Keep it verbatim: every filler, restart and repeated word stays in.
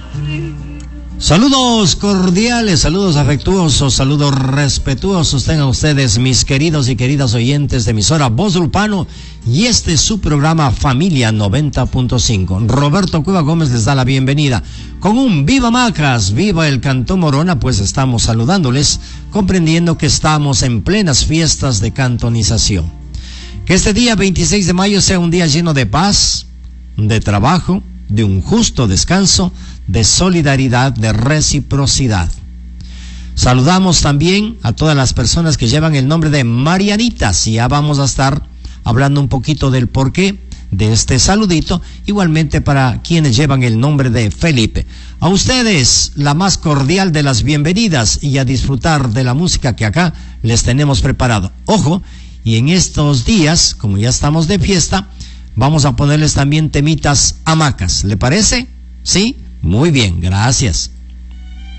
Saludos cordiales, saludos afectuosos, saludos respetuosos tengan ustedes, mis queridos y queridas oyentes de emisora Voz Lupano, y este es su programa Familia noventa punto cinco. Roberto Cueva Gómez les da la bienvenida con un Viva Macas, viva el Cantón Morona, pues estamos saludándoles, comprendiendo que estamos en plenas fiestas de cantonización. Que este día veintiséis de mayo sea un día lleno de paz, de trabajo, de un justo descanso, de solidaridad, de reciprocidad. Saludamos también a todas las personas que llevan el nombre de Marianitas, y ya vamos a estar hablando un poquito del porqué de este saludito, igualmente para quienes llevan el nombre de Felipe. A ustedes la más cordial de las bienvenidas y a disfrutar de la música que acá les tenemos preparado. Ojo, y en estos días, como ya estamos de fiesta, vamos a ponerles también temitas hamacas. ¿Le parece? ¿Sí? Muy bien, gracias.